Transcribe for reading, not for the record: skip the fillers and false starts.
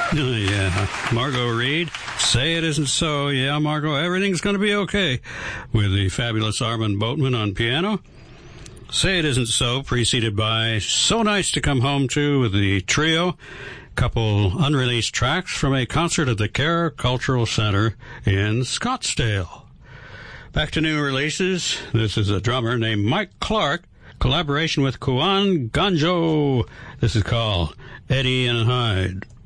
Yeah, Margot Reed, Say It Isn't So. Yeah, Margot, everything's going to be okay, with the fabulous Armand Boatman on piano. Say It Isn't So, preceded by So Nice to Come Home To with the trio. Couple unreleased tracks from a concert at the Care Cultural Center in Scottsdale. Back to new releases. This is a drummer named Mike Clark, collaboration with Kuan Ganjo. This is called Eddie and Hyde.